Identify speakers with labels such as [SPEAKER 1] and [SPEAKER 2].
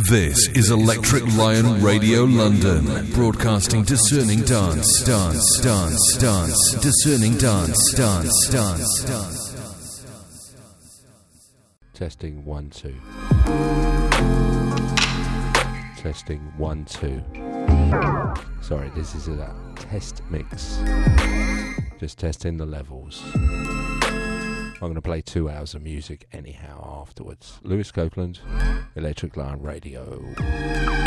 [SPEAKER 1] This is Electric Lion Radio London, broadcasting discerning dance, discerning dance.
[SPEAKER 2] Testing 1 2. Testing 1 2. Sorry, this is a test mix. Just testing the levels. I'm going to play 2 hours of music anyhow afterwards. Lewis Copeland, Electric Lion Radio.